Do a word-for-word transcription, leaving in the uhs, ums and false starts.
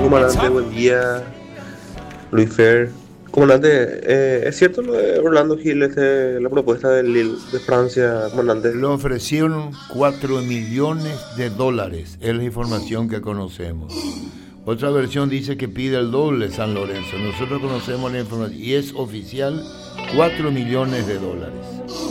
Comandante, buen día. Luis Fer. Comandante, eh, ¿es cierto lo de Orlando Gil, este, la propuesta del Lille de Francia, comandante? Le ofrecieron cuatro millones de dólares, es la información que conocemos. Otra versión dice que pide el doble San Lorenzo. Nosotros conocemos la información y es oficial, cuatro millones de dólares.